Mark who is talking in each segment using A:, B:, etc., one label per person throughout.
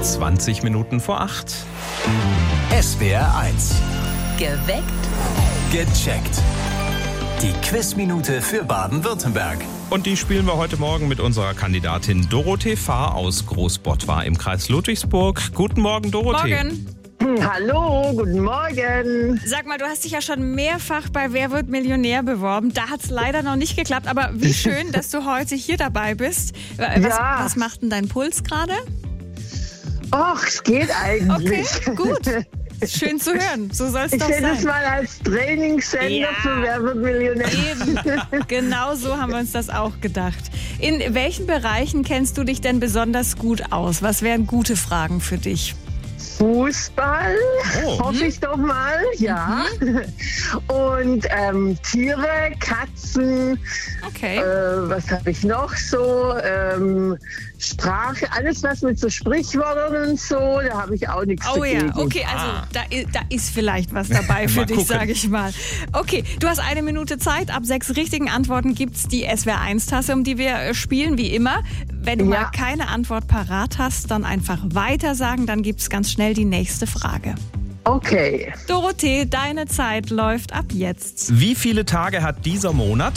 A: 20 Minuten vor 8.
B: SWR 1.
C: Geweckt.
B: Gecheckt. Die Quizminute für Baden-Württemberg.
A: Und die spielen wir heute Morgen mit unserer Kandidatin Dorothee Fahr aus Großbottwar im Kreis Ludwigsburg. Guten Morgen, Dorothee.
D: Morgen.
E: Hallo, guten Morgen.
D: Sag mal, du hast dich ja schon mehrfach bei Wer wird Millionär beworben. Da hat es leider noch nicht geklappt, aber wie schön, dass du heute hier dabei bist. Was macht denn dein Puls gerade?
E: Och, es geht eigentlich.
D: Okay, gut. Schön zu hören. So soll es doch
E: Ich sehe das
D: sein.
E: mal als Trainingssender für Wer wird Millionär.
D: Eben. Genau so haben wir uns das auch gedacht. In welchen Bereichen kennst du dich denn besonders gut aus? Was wären gute Fragen für dich?
E: Fußball, hoffe ich doch mal, ja. Und Tiere, Katzen,
D: Okay.
E: was habe ich noch so? Sprache, alles was mit so Sprichwörtern und so, da habe ich auch nichts
D: Oh
E: dagegen.
D: ja, okay, also da ist vielleicht was dabei für
A: Mal
D: dich,
A: gucken.
D: sage ich mal. Okay, du hast 1 Minute Zeit. Ab 6 richtigen Antworten gibt's die SWR1-Tasse, um die wir spielen, wie immer. Wenn du mal keine Antwort parat hast, dann einfach weiter sagen, dann gibt's ganz schnell die nächste Frage.
E: Okay,
D: Dorothee, deine Zeit läuft ab jetzt.
A: Wie viele Tage hat dieser Monat?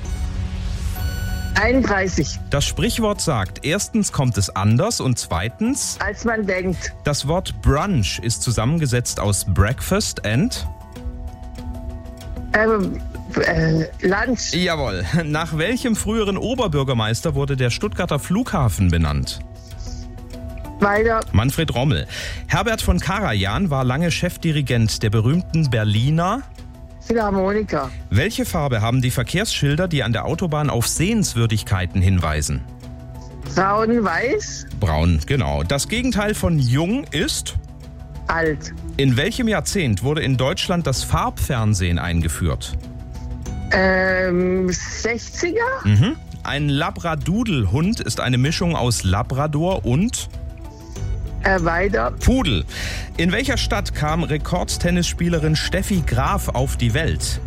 E: 31,
A: Das Sprichwort sagt, erstens kommt es anders und zweitens,
E: als man denkt.
A: das Wort Brunch ist zusammengesetzt aus Breakfast and...
E: Lunch,
A: Jawohl. Nach welchem früheren Oberbürgermeister wurde der Stuttgarter Flughafen benannt?
E: weiter,
A: Manfred Rommel. Herbert von Karajan war lange Chefdirigent der berühmten Berliner.
E: Philharmoniker,
A: Welche Farbe haben die Verkehrsschilder, die an der Autobahn auf Sehenswürdigkeiten hinweisen?
E: braun, weiß,
A: Braun, genau. Das Gegenteil von jung ist...
E: alt.
A: In welchem Jahrzehnt wurde in Deutschland das Farbfernsehen eingeführt?
E: 60er?
A: Ein Labradoodle-Hund ist eine Mischung aus Labrador und
E: Weiter,
A: Pudel. In welcher Stadt kam Rekordtennisspielerin Steffi Graf auf die Welt?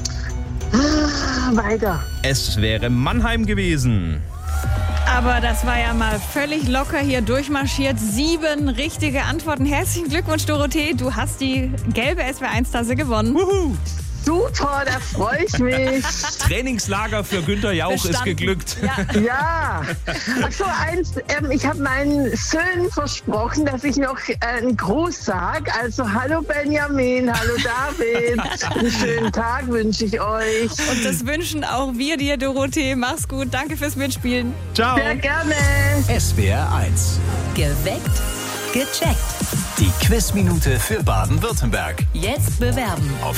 E: weiter.
A: Es wäre Mannheim gewesen.
D: Aber das war ja mal völlig locker hier durchmarschiert. 7 richtige Antworten. Herzlichen Glückwunsch, Dorothee. Du hast die gelbe SWR1-Tasse gewonnen.
A: Wuhu.
E: Super, da freue ich mich.
A: Trainingslager für Günther Jauch ist
D: Bestanden.
A: geglückt.
D: Ja.
E: Ja. Ach so, ich habe meinen Söhnen versprochen, dass ich noch einen Gruß sage. Also hallo Benjamin, hallo David. Einen schönen Tag wünsche ich euch.
D: Und das wünschen auch wir dir, Dorothee. Mach's gut. Danke fürs Mitspielen.
A: Ciao.
E: Sehr gerne.
B: SWR 1.
C: Geweckt. Gecheckt.
B: Die Quizminute für Baden-Württemberg.
C: Jetzt bewerben.